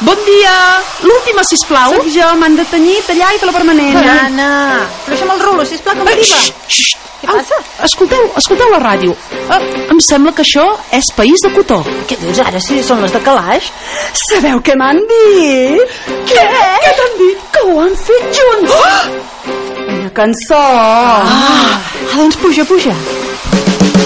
Bon dia! L'última, sisplau. Soc jo, m'han de tenyir, tallar i fer la permanent. Anna, deixa'm el rulo, sisplau, que m'arriba. Què passa? Escolteu la ràdio. Em sembla que això és País de Cotó. Què dius ara, si són les de Calaix? Sabeu què m'han dit? Què? Què t'han dit? Que ho han fet junts. Una cançó. Doncs puja.